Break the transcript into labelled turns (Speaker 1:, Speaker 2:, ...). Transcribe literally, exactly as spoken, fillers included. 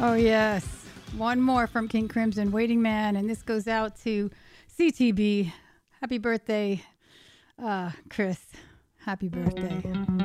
Speaker 1: Oh, yes. One more from King Crimson, Waiting Man, and this goes out to C T B. Happy birthday, uh, Chris. Happy birthday.